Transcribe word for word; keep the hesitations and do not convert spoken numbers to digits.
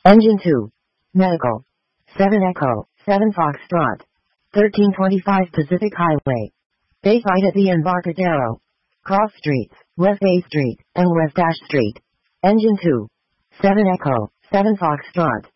Engine two. Medical. seven Echo, seven Foxtrot. thirteen twenty-five Pacific Highway. Bayside at the Embarcadero. Cross Streets, West A Street, and West Ash Street. Engine two. seven Echo, seven Foxtrot.